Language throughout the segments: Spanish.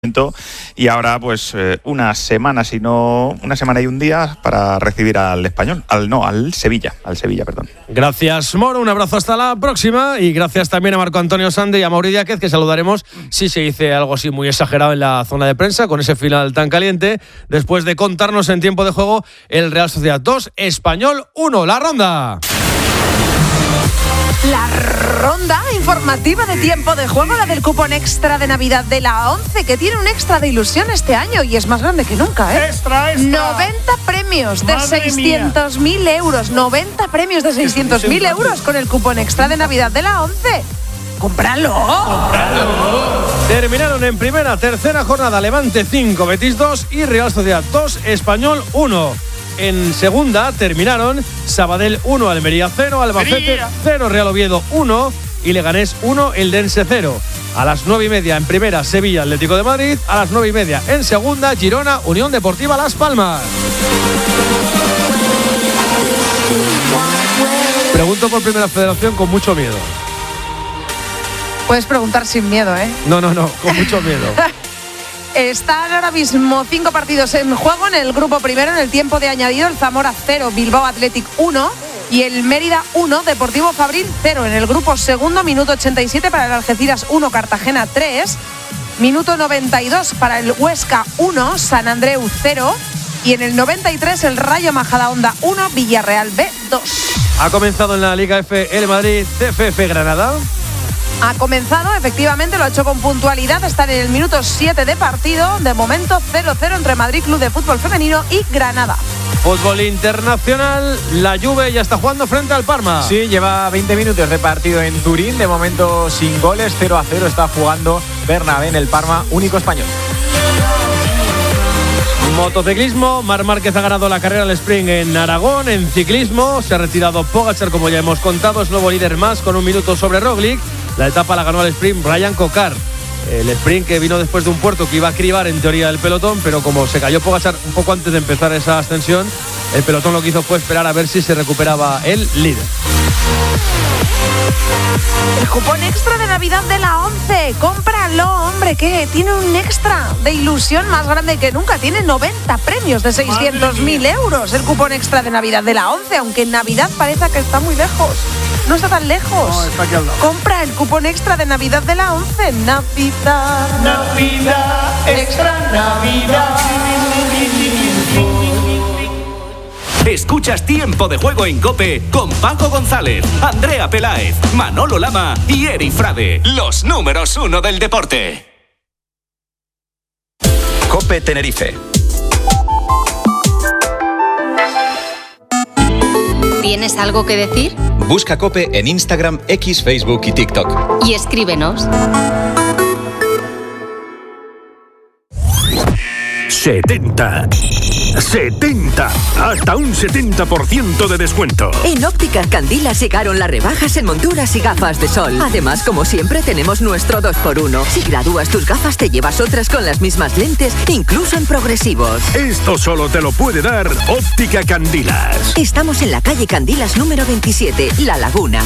momento, y ahora pues una semana y un día para recibir al Español, al Sevilla, perdón. Gracias, Moro, un abrazo hasta la próxima, y gracias también a Marco Antonio Sande y a Mauri Díaz, que saludaremos si se dice algo así muy exagerado en la zona de prensa, con ese final tan caliente, después de contarnos en tiempo de juego el Real Sociedad 2, Español 1, la ronda. La ronda informativa de tiempo de juego, la del cupón extra de Navidad de la 11, que tiene un extra de ilusión este año y es más grande que nunca, ¿eh? Extra. 90 premios de 600.000 euros. 90 premios de 600.000 euros con el cupón extra de Navidad de la 11. ¡Cómpralo! Terminaron en primera, tercera jornada Levante 5, Betis 2 y Real Sociedad 2, Español 1. En segunda terminaron Sabadell 1, Almería 0, Albacete 0, Real Oviedo 1 y Leganés 1, Eldense 0. A las 9:30 en primera, Sevilla Atlético de Madrid. A las 9:30 en segunda, Girona Unión Deportiva Las Palmas. Pregunto por Primera Federación con mucho miedo. Puedes preguntar sin miedo, ¿eh? No, con mucho miedo. Están ahora mismo 5 partidos en juego en el grupo primero. En el tiempo de añadido, el Zamora 0, Bilbao Athletic 1 y el Mérida 1, Deportivo Fabril 0. En el grupo segundo, minuto 87 para el Algeciras 1, Cartagena 3. Minuto 92 para el Huesca 1, San Andreu 0. Y en el 93 el Rayo Majadahonda 1, Villarreal B 2. Ha comenzado en la Liga F el Madrid CFF Granada. Ha comenzado, efectivamente, lo ha hecho con puntualidad. Están en el minuto 7 de partido. De momento 0-0 entre Madrid Club de Fútbol Femenino y Granada. Fútbol internacional, la Juve ya está jugando frente al Parma. Sí, lleva 20 minutos de partido en Turín, de momento sin goles, 0-0 está jugando Bernabé en el Parma, único español. Motociclismo, Marc Márquez ha ganado la carrera al sprint en Aragón. En ciclismo se ha retirado Pogačar, como ya hemos contado, es nuevo líder más con un minuto sobre Roglic. La etapa la ganó al sprint Brian Cocard. El sprint que vino después de un puerto que iba a cribar en teoría el pelotón, pero como se cayó Pogačar un poco antes de empezar esa ascensión, el pelotón lo que hizo fue esperar a ver si se recuperaba el líder. El cupón extra de Navidad de la 11, cómpralo, hombre, que tiene un extra de ilusión más grande que nunca. Tiene 90 premios de 600.000 euros. El cupón extra de Navidad de la 11, aunque en Navidad parece que está muy lejos. No está tan lejos. No, está aquí al lado. Compra el cupón extra de Navidad de la 11. Navidad, extra Navidad. Escuchas Tiempo de Juego en COPE con Paco González, Andrea Peláez, Manolo Lama y Eri Frade, los números 1 del deporte. COPE Tenerife. ¿Tienes algo que decir? Busca COPE en Instagram, X, Facebook y TikTok. Y escríbenos. 70. Hasta un 70% de descuento. En Ópticas Candilas llegaron las rebajas en monturas y gafas de sol. Además, como siempre, tenemos nuestro 2x1. Si gradúas tus gafas, te llevas otras con las mismas lentes, incluso en progresivos. Esto solo te lo puede dar Óptica Candilas. Estamos en la calle Candilas número 27, La Laguna.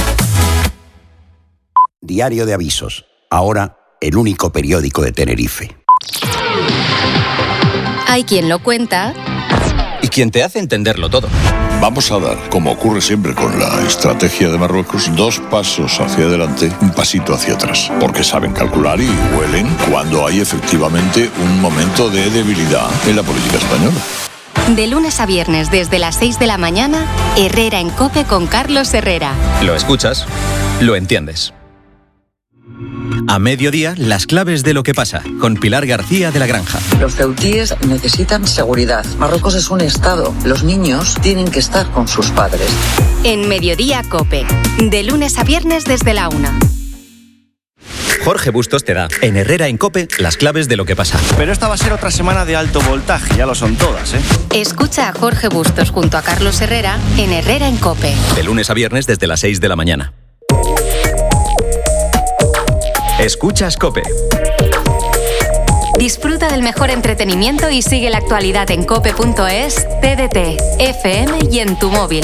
Diario de Avisos. Ahora, el único periódico de Tenerife. Hay quien lo cuenta Y quien te hace entenderlo todo. Vamos a dar, como ocurre siempre con la estrategia de Marruecos, 2 pasos hacia adelante, un pasito hacia atrás. Porque saben calcular y huelen cuando hay efectivamente un momento de debilidad en la política española. De lunes a viernes desde las 6 de la mañana, Herrera en COPE con Carlos Herrera. Lo escuchas, lo entiendes. A mediodía, las claves de lo que pasa, con Pilar García de la Granja. Los ceutíes necesitan seguridad. Marruecos es un estado. Los niños tienen que estar con sus padres. En Mediodía COPE, de lunes a viernes desde la 1. Jorge Bustos te da, en Herrera en COPE, las claves de lo que pasa. Pero esta va a ser otra semana de alto voltaje, ya lo son todas, ¿eh? Escucha a Jorge Bustos junto a Carlos Herrera en Herrera en COPE. De lunes a viernes desde las 6 de la mañana. Escuchas COPE. Disfruta del mejor entretenimiento y sigue la actualidad en cope.es, TDT, FM y en tu móvil.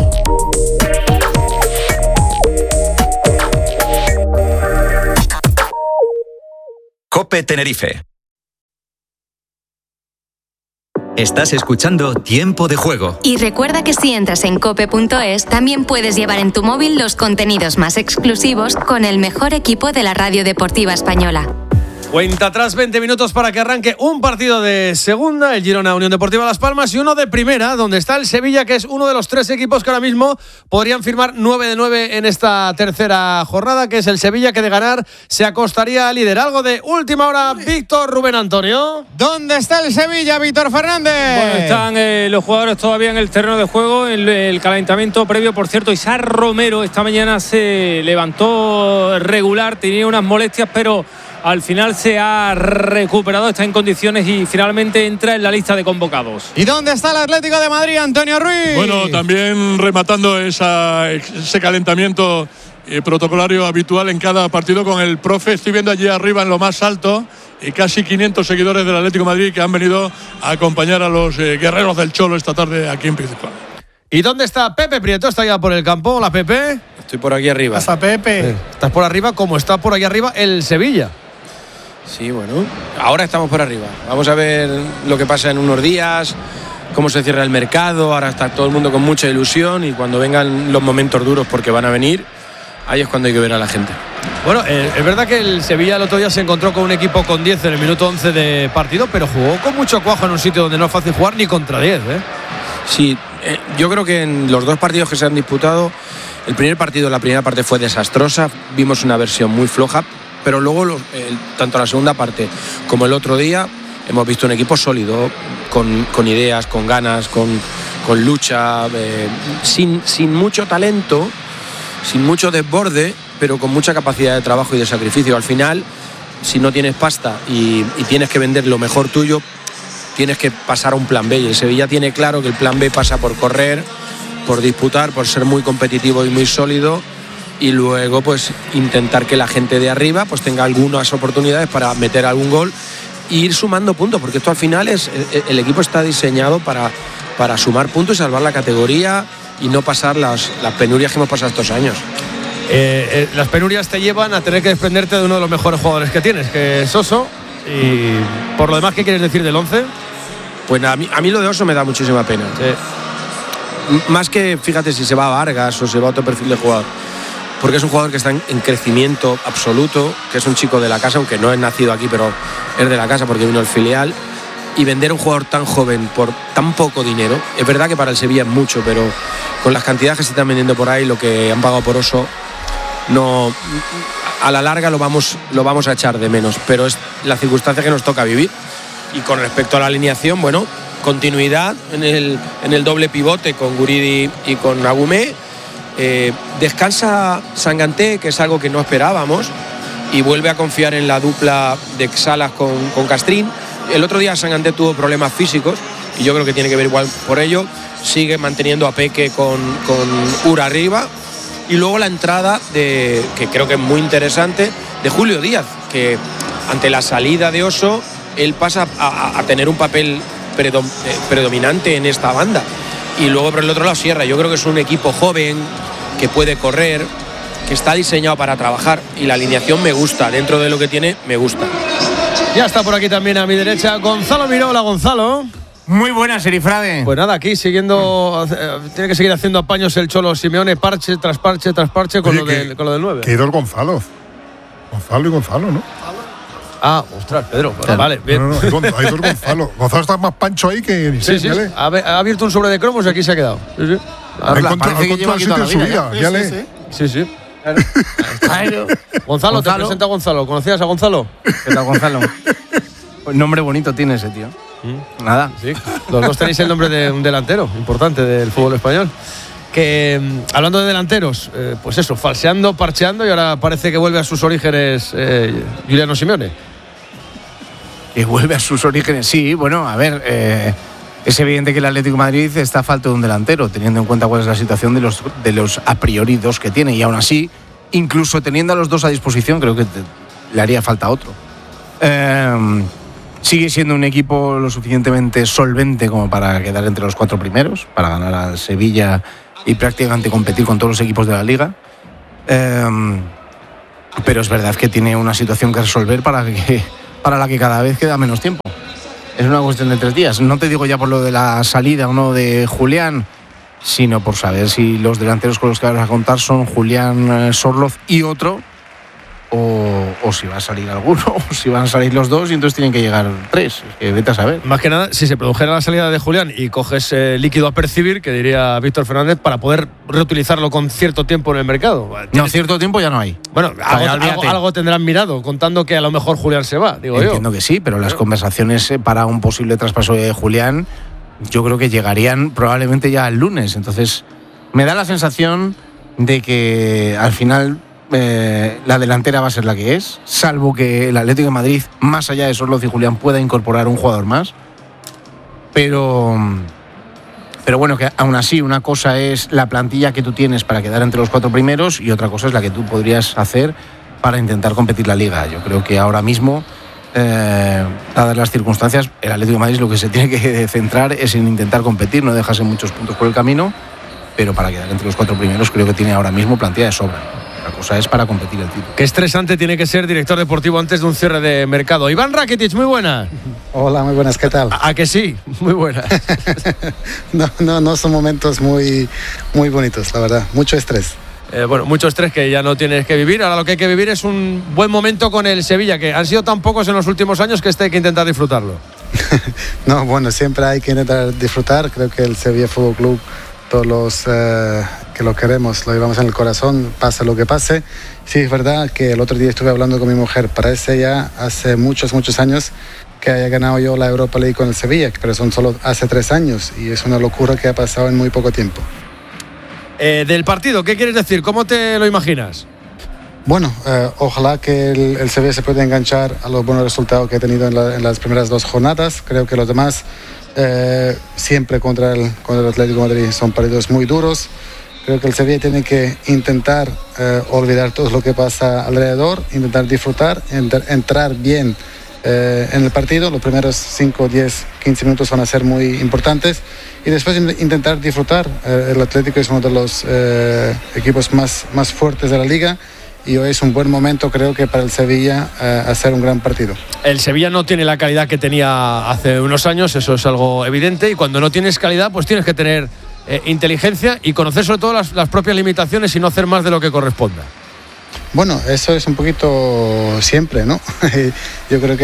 COPE Tenerife. Estás escuchando Tiempo de Juego. Y recuerda que si entras en cope.es, también puedes llevar en tu móvil los contenidos más exclusivos con el mejor equipo de la radio deportiva española. Cuenta atrás 20 minutos para que arranque un partido de segunda, el Girona Unión Deportiva Las Palmas, y uno de primera, donde está el Sevilla, que es uno de los 3 equipos que ahora mismo podrían firmar 9 de 9 en esta tercera jornada, que es el Sevilla, que de ganar se acostaría al líder. Algo de última hora, Víctor Rubén Antonio. ¿Dónde está el Sevilla, Víctor Fernández? Bueno, están los jugadores todavía en el terreno de juego, en el calentamiento previo. Por cierto, Isaac Romero esta mañana se levantó regular, tenía unas molestias, pero al final se ha recuperado, está en condiciones y finalmente entra en la lista de convocados. ¿Y dónde está el Atlético de Madrid, Antonio Ruiz? Bueno, también rematando ese calentamiento protocolario habitual en cada partido con el profe. Estoy viendo allí arriba en lo más alto casi 500 seguidores del Atlético de Madrid que han venido a acompañar a los guerreros del Cholo esta tarde aquí en Principal. ¿Y dónde está Pepe Prieto? ¿Está ya por el campo? Hola, Pepe. Estoy por aquí arriba. Pasa, Pepe. Estás por arriba como está por ahí arriba el Sevilla. Sí, bueno, ahora estamos por arriba. Vamos a ver lo que pasa en unos días, cómo se cierra el mercado. Ahora está todo el mundo con mucha ilusión y cuando vengan los momentos duros, porque van a venir, ahí es cuando hay que ver a la gente. Bueno, es verdad que el Sevilla el otro día se encontró con un equipo con 10 en el minuto 11 de partido, pero jugó con mucho cuajo en un sitio donde no es fácil jugar ni contra 10, ¿eh? Sí, yo creo que en los 2 partidos que se han disputado, el primer partido, la primera parte fue desastrosa, vimos una versión muy floja, pero luego tanto la segunda parte como el otro día hemos visto un equipo sólido, con ideas, con ganas, con lucha, sin mucho talento, sin mucho desborde, pero con mucha capacidad de trabajo y de sacrificio. Al final, si no tienes pasta y tienes que vender lo mejor tuyo, tienes que pasar a un plan B, y el Sevilla tiene claro que el plan B pasa por correr, por disputar, por ser muy competitivo y muy sólido, y luego pues intentar que la gente de arriba pues tenga algunas oportunidades para meter algún gol e ir sumando puntos, porque esto al final el equipo está diseñado para sumar puntos y salvar la categoría y no pasar las penurias que hemos pasado estos años. Las penurias te llevan a tener que desprenderte de uno de los mejores jugadores que tienes, que es Oso. Y por lo demás, ¿qué quieres decir del 11? Pues a mí lo de Oso me da muchísima pena. Sí. Más que, fíjate, si se va a Vargas o se va a otro perfil de jugador, porque es un jugador que está en crecimiento absoluto, que es un chico de la casa, aunque no es nacido aquí, pero es de la casa porque vino el filial. Y vender a un jugador tan joven por tan poco dinero, es verdad que para el Sevilla es mucho, pero con las cantidades que se están vendiendo por ahí, lo que han pagado por Oso, no, a la larga lo vamos a echar de menos, pero es la circunstancia que nos toca vivir. Y con respecto a la alineación, bueno, continuidad en el doble pivote con Guridi y con Agumé. Descansa Sanganté, que es algo que no esperábamos, y vuelve a confiar en la dupla de Salas con Castrín. El otro día Sanganté tuvo problemas físicos y yo creo que tiene que ver igual por ello. Sigue manteniendo a Peque con Ura arriba, y luego la entrada que creo que es muy interesante, de Julio Díaz, que ante la salida de Oso él pasa a tener un papel predominante en esta banda. Y luego por el otro lado Sierra. Yo creo que es un equipo joven que puede correr, que está diseñado para trabajar, y la alineación me gusta, dentro de lo que tiene me gusta. Ya está por aquí también a mi derecha Gonzalo Miró. Hola, Gonzalo. Muy buenas, Erifrade. Pues nada, aquí siguiendo, tiene que seguir haciendo apaños el Cholo Simeone, parche tras parche tras parche con, oye, lo del 9. Que ido el Gonzalo. Gonzalo y Gonzalo, ¿no? Ah, ostras, Pedro. Bueno, vale, bien. No, hay dos Gonzalo. Gonzalo está más pancho ahí que... Sí. Ha abierto un sobre de cromos y aquí se ha quedado. Sí. Ha encontrado el sitio en su vida. Ya lee. Sí. Gonzalo, te presenta a Gonzalo. ¿Conocías a Gonzalo? ¿Qué tal, Gonzalo? Pues nombre bonito tiene ese tío. Nada. Sí. Los dos tenéis el nombre de un delantero importante del fútbol español. Que hablando de delanteros, pues eso, falseando, parcheando, y ahora parece que vuelve a sus orígenes Giuliano Simeone. Que vuelve a sus orígenes, sí. Bueno, a ver, es evidente que el Atlético de Madrid está a falta de un delantero, teniendo en cuenta cuál es la situación de los a priori dos que tiene, y aún así, incluso teniendo a los dos a disposición, creo que le haría falta otro. Sigue siendo un equipo lo suficientemente solvente como para quedar entre los 4 primeros, para ganar al Sevilla y prácticamente competir con todos los equipos de la Liga. Pero es verdad que tiene una situación que resolver para la que cada vez queda menos tiempo. es una cuestión de 3 días. No te digo ya por lo de la salida o no de Julián, sino por saber si los delanteros con los que vas a contar son Julián, Sorloz y otro, o si va a salir alguno, o si van a salir los dos y entonces tienen que llegar 3. Es que vete a saber. Más que nada, si se produjera la salida de Julián y coges líquido a percibir, que diría Víctor Fernández, para poder reutilizarlo con cierto tiempo en el mercado. No, cierto tiempo ya no hay. Bueno, algo tendrán mirado, contando que a lo mejor Julián se va, digo yo. Entiendo que sí, pero las conversaciones para un posible traspaso de Julián, yo creo que llegarían probablemente ya el lunes. Entonces, me da la sensación de que al final la delantera va a ser la que es, salvo que el Atlético de Madrid, más allá de Sorloz y Julián, pueda incorporar un jugador más. Pero bueno, que aún así una cosa es la plantilla que tú tienes para quedar entre los 4 primeros y otra cosa es la que tú podrías hacer para intentar competir la Liga. Yo creo que ahora mismo, dadas las circunstancias, el Atlético de Madrid lo que se tiene que centrar es en intentar competir, no dejarse muchos puntos por el camino, pero para quedar entre los 4 primeros creo que tiene ahora mismo plantilla de sobra. La cosa es para competir el título. Qué estresante tiene que ser director deportivo antes de un cierre de mercado. Iván Rakitic, muy buena. Hola, muy buenas, ¿qué tal? ¿A que sí? Muy buena. No son momentos muy bonitos, la verdad. Mucho estrés. Bueno, mucho estrés que ya no tienes que vivir. Ahora lo que hay que vivir es un buen momento con el Sevilla, que han sido tan pocos en los últimos años que hay que intentar disfrutarlo. No, bueno, siempre hay que intentar disfrutar. Creo que el Sevilla Fútbol Club, todos los que lo queremos, lo llevamos en el corazón, pase lo que pase. Sí, es verdad que el otro día estuve hablando con mi mujer, parece ya hace muchos años que haya ganado yo la Europa League con el Sevilla, pero son solo hace 3 años y es una locura que ha pasado en muy poco tiempo. Del partido, ¿qué quieres decir? ¿Cómo te lo imaginas? Bueno, ojalá que el Sevilla se pueda enganchar a los buenos resultados que ha tenido en las primeras 2 jornadas. Creo que los demás siempre contra el Atlético de Madrid son partidos muy duros. Creo que el Sevilla tiene que intentar olvidar todo lo que pasa alrededor, intentar disfrutar, entrar bien en el partido. Los primeros 5, 10, 15 minutos van a ser muy importantes y después intentar disfrutar. El Atlético es uno de los equipos más fuertes de la liga y hoy es un buen momento, creo que para el Sevilla hacer un gran partido. El Sevilla no tiene la calidad que tenía hace unos años, eso es algo evidente, y cuando no tienes calidad pues tienes que tener inteligencia y conocer sobre todo las propias limitaciones y no hacer más de lo que corresponda. Bueno, eso es un poquito siempre, ¿no? Yo creo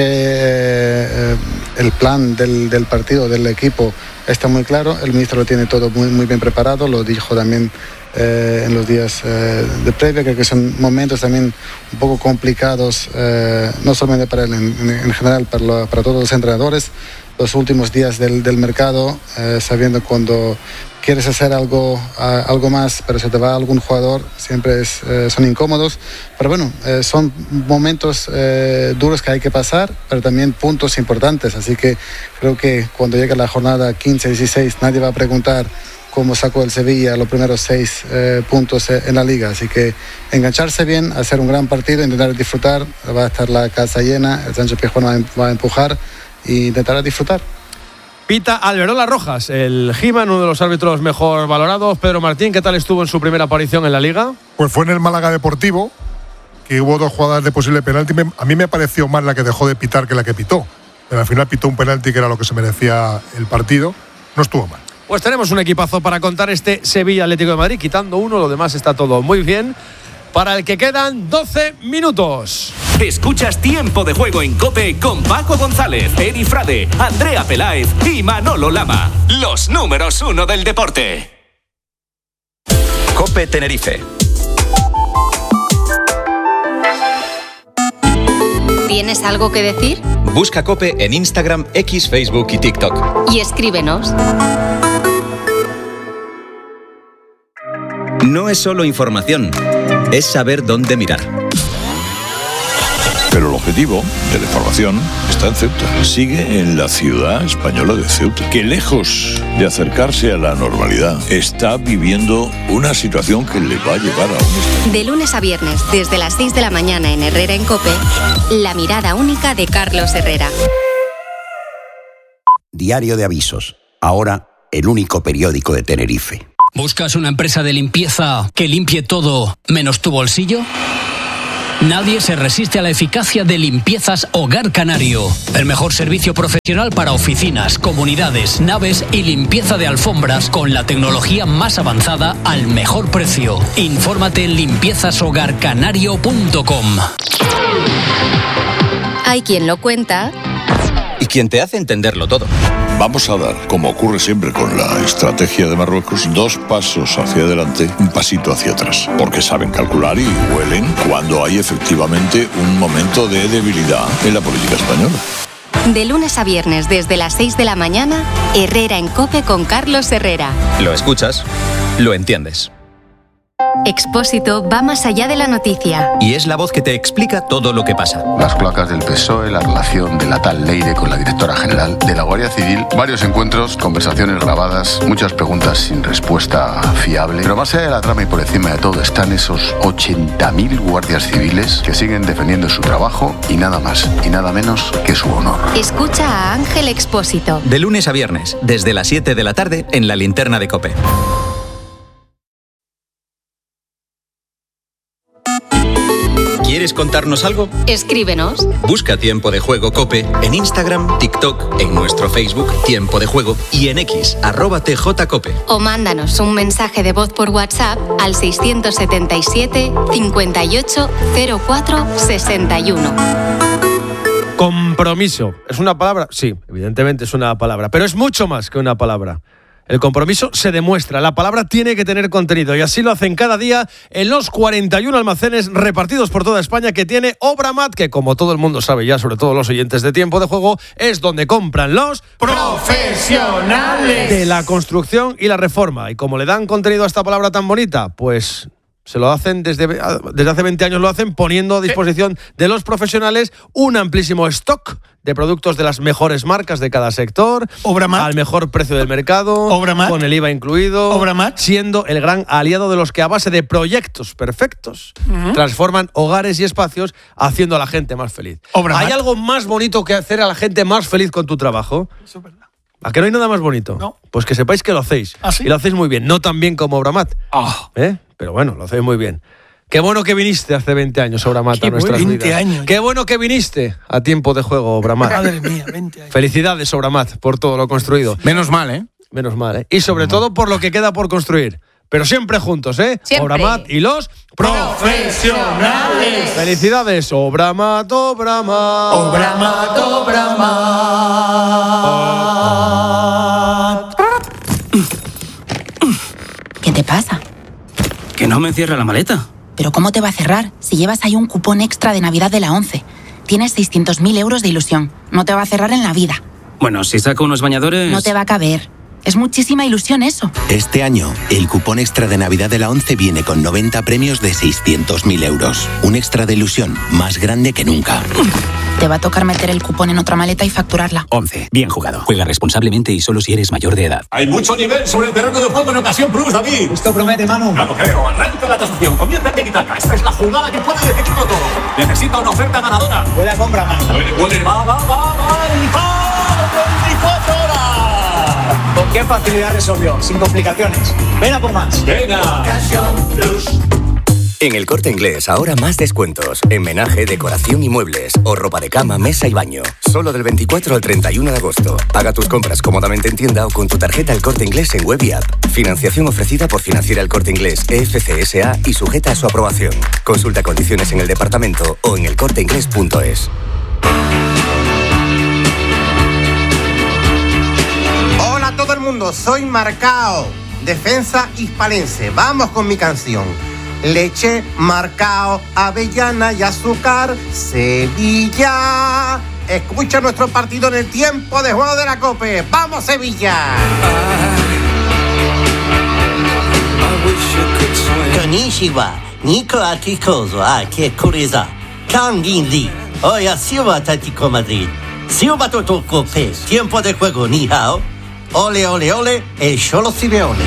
que el plan del partido, del equipo, está muy claro. El ministro lo tiene todo muy bien preparado, lo dijo también en los días de previa. Creo que son momentos también un poco complicados, no solamente para él, en general para todos los entrenadores. Los últimos días del mercado, sabiendo cuando quieres hacer algo más, pero se te va algún jugador, siempre son incómodos. Pero bueno, son momentos duros que hay que pasar, pero también puntos importantes. Así que creo que cuando llegue la jornada 15-16, nadie va a preguntar cómo sacó el Sevilla los primeros 6 puntos en la liga. Así que engancharse bien, hacer un gran partido, intentar disfrutar. Va a estar la casa llena, el Sancho Pizjuán va a empujar e intentar disfrutar. Pita Alberola Rojas, el He-Man, uno de los árbitros mejor valorados. Pedro Martín, ¿qué tal estuvo en su primera aparición en la Liga? Pues fue en el Málaga Deportivo, que hubo 2 jugadas de posible penalti. A mí me pareció más la que dejó de pitar que la que pitó. Pero al final pitó un penalti que era lo que se merecía el partido. No estuvo mal. Pues tenemos un equipazo para contar este Sevilla Atlético de Madrid. Quitando uno, lo demás está todo muy bien. Para el que quedan 12 minutos. Escuchas Tiempo de Juego en COPE con Paco González, Eri Frade, Andrea Peláez y Manolo Lama. Los números 1 del deporte. COPE Tenerife. ¿Tienes algo que decir? Busca COPE en Instagram, X, Facebook y TikTok. Y escríbenos. No es solo información, es saber dónde mirar. Pero el objetivo de la información está en Ceuta. Sigue en la ciudad española de Ceuta, que lejos de acercarse a la normalidad, está viviendo una situación que le va a llevar a un... De lunes a viernes, desde las 6 de la mañana en Herrera en COPE, la mirada única de Carlos Herrera. Diario de Avisos. Ahora, el único periódico de Tenerife. ¿Buscas una empresa de limpieza que limpie todo menos tu bolsillo? Nadie se resiste a la eficacia de Limpiezas Hogar Canario. El mejor servicio profesional para oficinas, comunidades, naves y limpieza de alfombras con la tecnología más avanzada al mejor precio. Infórmate en limpiezashogarcanario.com. Hay quien lo cuenta y quien te hace entenderlo todo. Vamos a dar, como ocurre siempre con la estrategia de Marruecos, 2 pasos hacia adelante, un pasito hacia atrás. Porque saben calcular y huelen cuando hay efectivamente un momento de debilidad en la política española. de lunes a viernes desde las 6 de la mañana, Herrera en COPE con Carlos Herrera. Lo escuchas, lo entiendes. Expósito va más allá de la noticia. Y es la voz que te explica todo lo que pasa. Las cloacas del PSOE, la relación de la tal Leire con la directora general de la Guardia Civil, varios encuentros, conversaciones grabadas, muchas preguntas sin respuesta fiable. Pero más allá de la trama y por encima de todo están esos 80.000 guardias civiles que siguen defendiendo su trabajo y nada más y nada menos que su honor. Escucha a Ángel Expósito. De lunes a viernes, desde las 7 de la tarde en la linterna de COPE. ¿Quieres contarnos algo? Escríbenos. Busca Tiempo de Juego COPE en Instagram, TikTok, en nuestro Facebook Tiempo de Juego y en X, @TJCOPE. O mándanos un mensaje de voz por WhatsApp al 677 58 04 61. Compromiso. ¿Es una palabra? Sí, evidentemente es una palabra, pero es mucho más que una palabra. El compromiso se demuestra, la palabra tiene que tener contenido y así lo hacen cada día en los 41 almacenes repartidos por toda España que tiene Obramat, que como todo el mundo sabe ya, sobre todo los oyentes de Tiempo de Juego, es donde compran los profesionales de la construcción y la reforma. Y como le dan contenido a esta palabra tan bonita, pues se lo hacen desde hace 20 años, lo hacen poniendo a disposición de los profesionales un amplísimo stock de productos de las mejores marcas de cada sector, Obramat, al mejor precio del mercado, Obramat, con el IVA incluido, Obramat, siendo el gran aliado de los que a base de proyectos perfectos transforman hogares y espacios haciendo a la gente más feliz. Obramat. ¿Hay algo más bonito que hacer a la gente más feliz con tu trabajo? Eso es verdad. ¿A que no hay nada más bonito? No. Pues que sepáis que lo hacéis. ¿Ah, sí? Y lo hacéis muy bien. No tan bien como Obramat. Pero bueno, lo hacéis muy bien. Qué bueno que viniste hace 20 años, Obramat, a nuestras 20 vidas. Años. Qué bueno que viniste a Tiempo de Juego, Obramat. Madre mía, 20 años. Felicidades, Obramat, por todo lo construido. Menos mal, ¿eh? Menos mal, ¿eh? Y sobre todo por lo que queda por construir. Pero siempre juntos, ¿eh? Siempre. Obramat y los profesionales. Felicidades, Obramat, Obramat. Obramat, Obramat. ¿Qué te pasa? Que no me cierra la maleta. ¿Pero cómo te va a cerrar? Si llevas ahí un cupón extra de Navidad de la 11. Tienes 600.000 euros de ilusión. No te va a cerrar en la vida. Bueno, si saco unos bañadores... No te va a caber. Es muchísima ilusión eso. Este año, el cupón extra de Navidad de la 11 viene con 90 premios de 600.000 euros. Un extra de ilusión más grande que nunca. Te va a tocar meter el cupón en otra maleta y facturarla. 11. Bien jugado. Juega responsablemente y solo si eres mayor de edad. Hay mucho nivel sobre el terreno de juego en Ocasión Plus, David. Esto promete, Manu. No lo creo. Arranca la tasación. Comienza el tiki-taka. Esta es la jugada que puede decidirlo todo. Necesita una oferta ganadora. Buena compra, Manu. Va. 24 horas. ¿Con qué facilidad resolvió? Sin complicaciones. Ven a por más. Venga. Ocasión Plus. En El Corte Inglés, ahora más descuentos. En menaje, decoración y muebles. O ropa de cama, mesa y baño. Solo del 24 al 31 de agosto. Paga tus compras cómodamente en tienda o con tu tarjeta El Corte Inglés en web y app. Financiación ofrecida por Financiera El Corte Inglés, EFCSA y sujeta a su aprobación. Consulta condiciones en el departamento o en elcorteinglés.es. Hola a todo el mundo, soy Marcao, defensa hispalense. Vamos con mi canción. Leche, Marcao, avellana y azúcar, Sevilla. Escucha nuestro partido en el Tiempo de Juego de la COPE. ¡Vamos, Sevilla! Konnichiwa, Nico Atikozo, Kuriza, Kangindi, Oya Silva Atlético Madrid, Silva Toto COPE, Tiempo de Juego, ni hao, ole, ole, ole, el Cholo Simeone.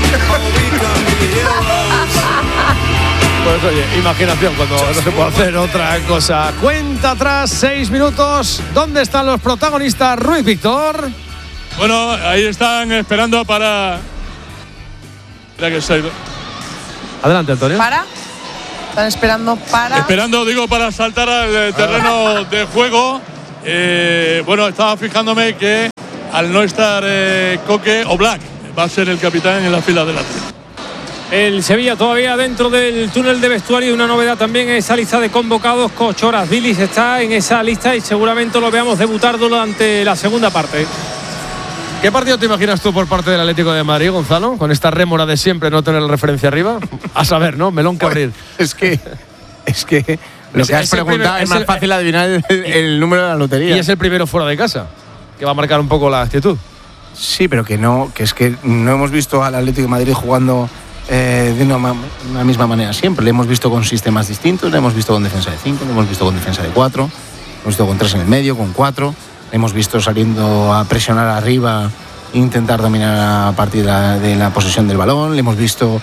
Pues oye, imaginación cuando no se puede hacer otra cosa. Cuenta atrás, 6 minutos. ¿Dónde están los protagonistas, Ruiz Víctor? Bueno, ahí están esperando para... Mira que se ha ido. Adelante, Antonio. ¿Para? Están esperando para saltar al terreno de juego. Bueno, estaba fijándome que al no estar Coque, Oblak va a ser el capitán en la fila delante. El Sevilla todavía dentro del túnel de vestuario, y una novedad también en esa lista de convocados. Kochorazvilis está en esa lista y seguramente lo veamos debutar durante la segunda parte. ¿Qué partido te imaginas tú por parte del Atlético de Madrid, Gonzalo? Con esta rémora de siempre no tener la referencia arriba. A saber, ¿no? Melón que abrir. Es que lo que has preguntado es más fácil adivinar el número de la lotería. Y es el primero fuera de casa, que va a marcar un poco la actitud. Sí, pero que es que no hemos visto al Atlético de Madrid jugando de una misma manera siempre. Le hemos visto con sistemas distintos, le hemos visto con defensa de 5, le hemos visto con defensa de 4, le hemos visto con 3 en el medio, con 4. Hemos visto saliendo a presionar arriba, intentar dominar a partir de la posesión del balón. Le hemos visto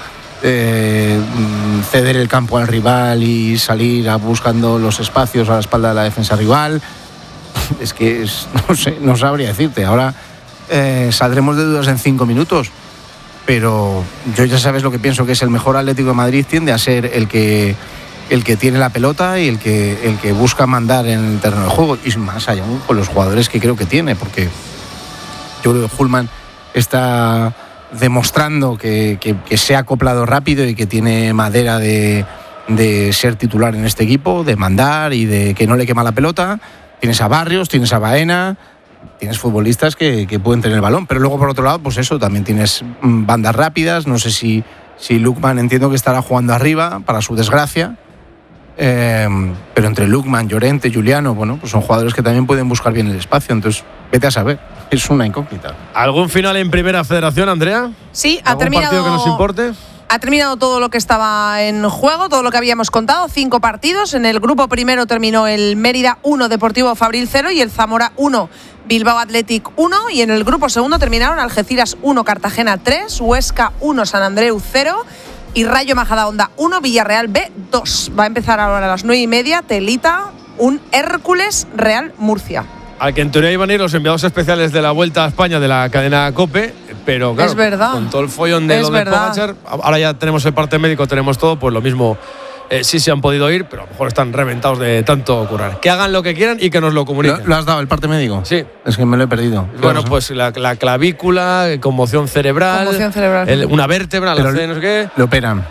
ceder el campo al rival y salir buscando los espacios a la espalda de la defensa rival. Es que no sabría decirte. Ahora saldremos de dudas en 5 minutos. Pero yo ya sabes lo que pienso, que es el mejor Atlético de Madrid tiende a ser el que tiene la pelota y el que busca mandar en el terreno de juego, y más allá con los jugadores que creo que tiene, porque yo creo que Hullman está demostrando que se ha acoplado rápido y que tiene madera de ser titular en este equipo, de mandar y de que no le quema la pelota. Tienes a Barrios, tienes a Baena, tienes futbolistas que pueden tener el balón, pero luego por otro lado, pues eso, también tienes bandas rápidas. No sé si Lookman, entiendo que estará jugando arriba, para su desgracia. Pero entre Lookman, Llorente, Juliano, bueno, pues son jugadores que también pueden buscar bien el espacio. Entonces, vete a saber, es una incógnita. ¿Algún final en Primera Federación, Andrea? Sí, ha terminado. ¿Algún partido que nos importe? Ha terminado todo lo que estaba en juego, todo lo que habíamos contado, 5 partidos. En el grupo primero terminó el Mérida 1, Deportivo Fabril 0 y el Zamora 1, Bilbao Athletic 1. Y en el grupo segundo terminaron Algeciras 1, Cartagena 3, Huesca 1, San Andreu 0 y Rayo Majadahonda 1, Villarreal B 2. Va a empezar ahora a las 9:30, telita, un Hércules Real Murcia. Al que en teoría iban a ir los enviados especiales de la Vuelta a España de la cadena COPE, pero claro, es verdad, con todo el follón de lo de Pogačar, ahora ya tenemos el parte médico, tenemos todo, pues lo mismo sí se han podido ir, pero a lo mejor están reventados de tanto currar. Que hagan lo que quieran y que nos lo comuniquen. ¿Lo has dado el parte médico? Sí. Es que me lo he perdido. Bueno, pues la clavícula, conmoción cerebral, una vértebra, no sé qué. Lo operan.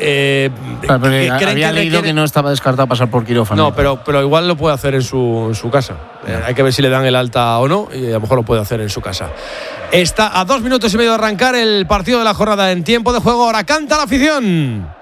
Había leído que no estaba descartado pasar por quirófano. No, pero igual lo puede hacer en su casa. Hay que ver si le dan el alta o no, y a lo mejor lo puede hacer en su casa. Está a 2 minutos y medio de arrancar el partido de la jornada en tiempo de juego. Ahora canta la afición.